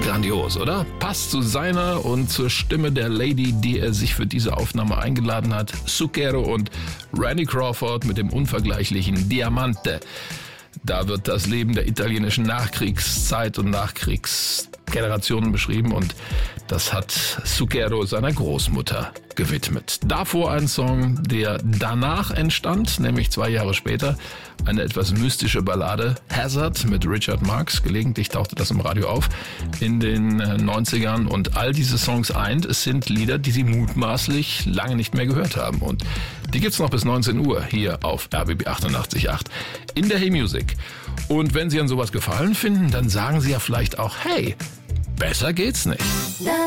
Grandios, oder? Passt zu seiner und zur Stimme der Lady, die er sich für diese Aufnahme eingeladen hat. Zucchero und Randy Crawford mit dem unvergleichlichen Diamante. Da wird das Leben der italienischen Nachkriegszeit und Nachkriegsgenerationen beschrieben und das hat Zucchero seiner Großmutter gewidmet. Davor ein Song, der danach entstand, nämlich 2 Jahre später, eine etwas mystische Ballade, Hazard mit Richard Marx. Gelegentlich tauchte das im Radio auf in den 90ern und all diese Songs eint, es sind Lieder, die Sie mutmaßlich lange nicht mehr gehört haben und die gibt's noch bis 19 Uhr hier auf RBB 88.8 in der Hey Music. Und wenn Sie an sowas gefallen finden, dann sagen Sie ja vielleicht auch, hey, besser geht's nicht.